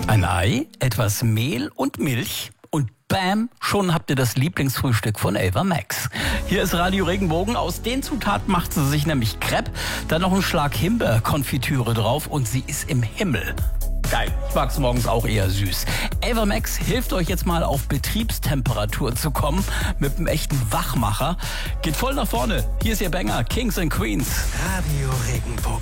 Ein Ei, etwas Mehl und Milch und bam, schon habt ihr das Lieblingsfrühstück von Ava Max. Hier ist Radio Regenbogen. Aus den Zutaten macht sie sich nämlich Crepe, dann noch einen Schlag Himbeerkonfitüre drauf und sie ist im Himmel. Geil, ich mag's morgens auch eher süß. Ava Max hilft euch jetzt mal auf Betriebstemperatur zu kommen mit einem echten Wachmacher. Geht voll nach vorne. Hier ist ihr Banger, Kings and Queens. Radio Regenbogen.